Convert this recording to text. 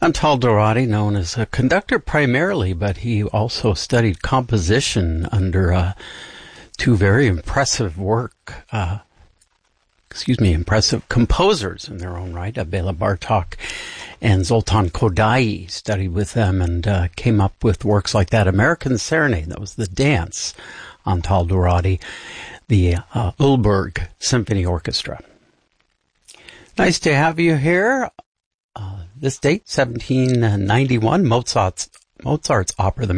Antal Dourati, known as a conductor primarily, but he also studied composition under two very impressive impressive composers in their own right, Bela Bartok and Zoltan Kodaly. Studied with them and came up with works like that. American Serenade, that was the dance, Antal Dourati, the Ulberg Symphony Orchestra. Nice to have you here. This date, 1791, Mozart's opera, The